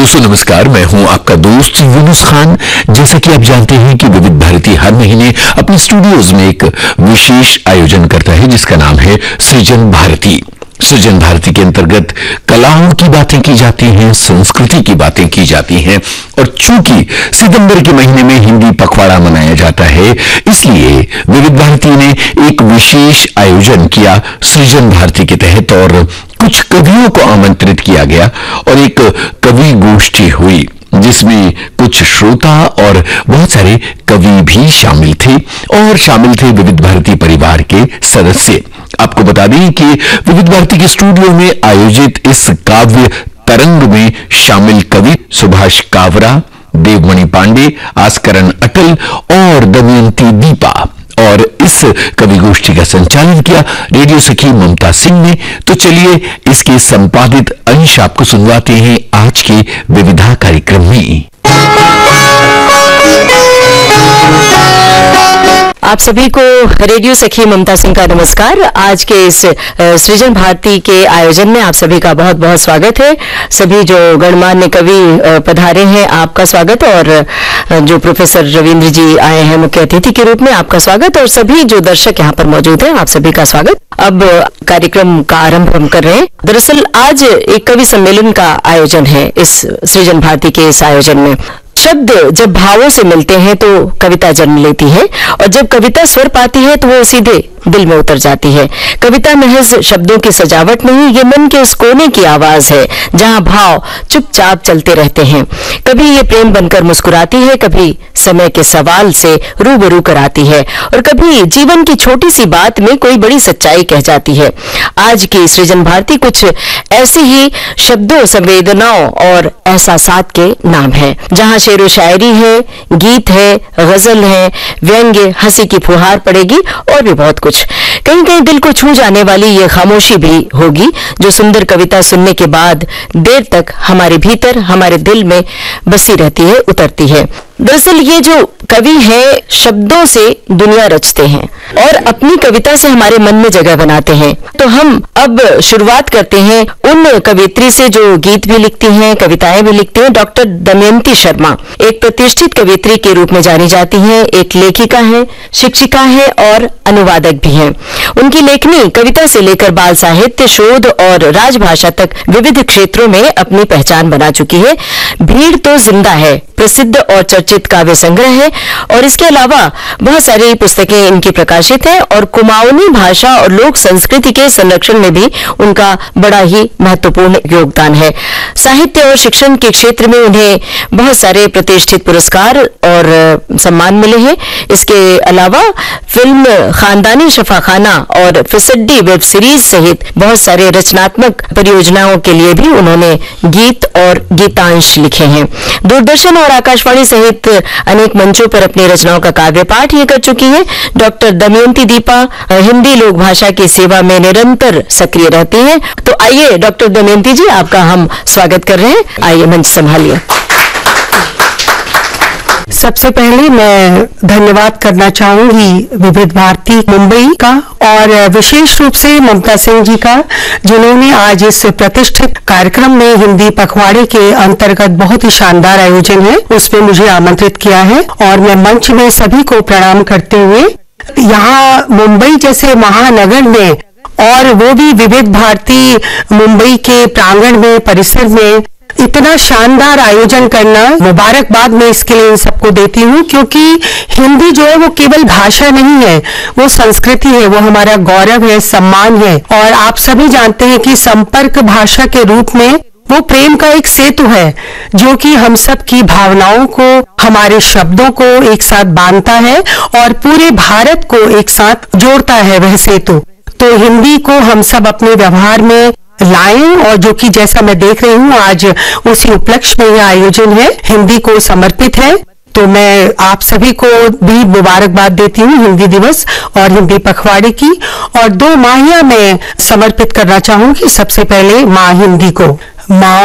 दोस्तों नमस्कार, मैं हूं आपका दोस्त यूनुस खान। जैसा कि आप जानते हैं कि विविध भारती हर महीने अपने स्टूडियोज में एक विशेष आयोजन करता है जिसका नाम है सृजन भारती। सृजन भारती के अंतर्गत कलाओं की बातें की जाती हैं, संस्कृति की बातें की जाती हैं, और चूंकि सितंबर के महीने में हिंदी पखवाड़ा मनाया जाता है, इसलिए विविध भारती ने एक विशेष आयोजन किया सृजन भारती के तहत, और कुछ कवियों को आमंत्रित किया गया और एक कवि गोष्ठी हुई जिसमें कुछ श्रोता और बहुत सारे कवि भी शामिल थे, और शामिल थे विविध भारती परिवार के सदस्य। आपको बता दें कि विविध भारती के स्टूडियो में आयोजित इस काव्य तरंग में शामिल कवि सुभाष कावरा, देवमणि पांडे, आस्करण अटल और दमयंती दीपा, और इस कवि गोष्ठी का संचालन किया रेडियो सखी ममता सिंह ने। तो चलिए इसके संपादित अंश आपको सुनवाते हैं आज के विविधा कार्यक्रम में। आप सभी को रेडियो सखी ममता सिंह का नमस्कार। आज के इस सृजन भारती के आयोजन में आप सभी का बहुत बहुत स्वागत है। सभी जो गणमान्य कवि पधारे हैं आपका स्वागत, और जो प्रोफेसर रविंद्र जी आए हैं मुख्य अतिथि के रूप में आपका स्वागत, और सभी जो दर्शक यहाँ पर मौजूद हैं आप सभी का स्वागत। अब कार्यक्रम का आरंभ हम कर रहे हैं। दरअसल आज एक कवि सम्मेलन का आयोजन है इस सृजन भारती के इस आयोजन में। शब्द जब भावों से मिलते हैं तो कविता जन्म लेती है, और जब कविता स्वर पाती है तो वो सीधे दिल में उतर जाती है। कविता महज शब्दों की सजावट नहीं, ये मन के उस कोने की आवाज है जहां भाव चुपचाप चलते रहते हैं। कभी ये प्रेम बनकर मुस्कुराती है, कभी समय के सवाल से रूबरू कराती है, और कभी जीवन की छोटी सी बात में कोई बड़ी सच्चाई कह जाती है। आज की सृजन भारती कुछ ऐसी ही शब्दों, संवेदनाओं और एहसासात के नाम है, जहां शेरो शायरी है, गीत है, गजल है, व्यंग्य, हंसी की फुहार पड़ेगी और भी बहुत कुछ। कहीं कहीं दिल को छू जाने वाली ये खामोशी भी होगी जो सुंदर कविता सुनने के बाद देर तक हमारे भीतर, हमारे दिल में बसी रहती है, उतरती है। दरअसल ये जो कवि है शब्दों से दुनिया रचते हैं और अपनी कविता से हमारे मन में जगह बनाते हैं। तो हम अब शुरुआत करते हैं उन कवियत्री से जो गीत भी लिखती हैं, कविताएं भी लिखती हैं। डॉक्टर दमयंती शर्मा एक प्रतिष्ठित कवियत्री के रूप में जानी जाती हैं, एक लेखिका है, शिक्षिका है और अनुवादक भी हैं। उनकी लेखनी कविता से लेकर बाल साहित्य, शोध और राजभाषा तक विविध क्षेत्रों में अपनी पहचान बना चुकी है। भीड़ तो जिंदा है प्रसिद्ध और चर्चित काव्य संग्रह है, और इसके अलावा बहुत सारी पुस्तकें इनकी प्रकाशित हैं, और कुमाऊनी भाषा और लोक संस्कृति के संरक्षण में भी उनका बड़ा ही महत्वपूर्ण योगदान है। साहित्य और शिक्षण के क्षेत्र में उन्हें बहुत सारे प्रतिष्ठित पुरस्कार और सम्मान मिले हैं। इसके अलावा फिल्म खानदानी शफाखाना और फिसड्डी वेब सीरीज सहित बहुत सारे रचनात्मक परियोजनाओं के लिए भी उन्होंने गीत और गीतांश लिखे हैं। दूरदर्शन और आकाशवाणी सहित अनेक मंचों पर अपनी रचनाओं का काव्य पाठ ये कर चुकी हैं। डॉक्टर दमयंती दीपा हिंदी लोक भाषा की सेवा में निरंतर सक्रिय रहती हैं। तो आइए डॉक्टर दमयंती जी, आपका हम स्वागत कर रहे हैं। आइए मंच संभालिए। सबसे पहले मैं धन्यवाद करना चाहूंगी विविध भारती मुंबई का, और विशेष रूप से ममता सिंह जी का, जिन्होंने आज इस प्रतिष्ठित कार्यक्रम में हिंदी पखवाड़े के अंतर्गत बहुत ही शानदार आयोजन है उसमें मुझे आमंत्रित किया है। और मैं मंच में सभी को प्रणाम करते हुए यहाँ मुंबई जैसे महानगर में, और वो भी विविध भारती मुंबई के प्रांगण में, परिसर में इतना शानदार आयोजन करना, मुबारकबाद मैं इसके लिए इन सबको देती हूँ, क्योंकि हिंदी जो है वो केवल भाषा नहीं है, वो संस्कृति है, वो हमारा गौरव है, सम्मान है। और आप सभी जानते हैं कि संपर्क भाषा के रूप में वो प्रेम का एक सेतु है जो कि हम सब की भावनाओं को, हमारे शब्दों को एक साथ बांधता है और पूरे भारत को एक साथ जोड़ता है वह सेतु। तो हिंदी को हम सब अपने व्यवहार में लाएं, और जो कि जैसा मैं देख रही हूँ आज उसी उपलक्ष्य में यह आयोजन है, हिंदी को समर्पित है। तो मैं आप सभी को भी मुबारकबाद देती हूँ हिंदी दिवस और हिंदी पखवाड़े की। और 2 माहिया मैं समर्पित करना चाहूंगी। सबसे पहले माँ हिंदी को। माँ